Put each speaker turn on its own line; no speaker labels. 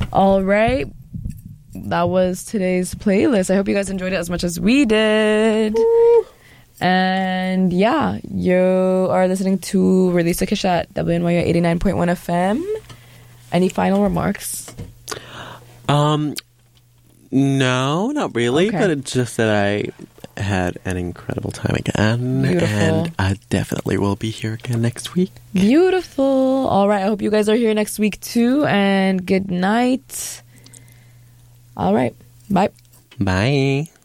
All right. That was today's playlist. I hope you guys enjoyed it as much as we did. Woo. And yeah, you are listening to Release the Kish at WNYU 89.1 FM. Any final remarks?
No, not really.
Okay.
But it's just that I had an incredible time again.
Beautiful.
And I definitely will be here again next week.
Beautiful. All right. I hope you guys are here next week too. And good night. All right. Bye.
Bye.